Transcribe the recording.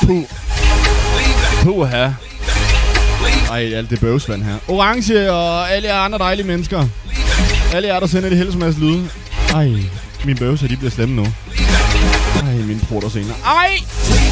Puha. Ej, alt det bøvsvand her. Orange og alle jer andre dejlige mennesker. Alle jer, der sender det helst masse lyde. Ej, mine bøvser, de bliver slemme nu. Ej, mine prutter senere. Ej!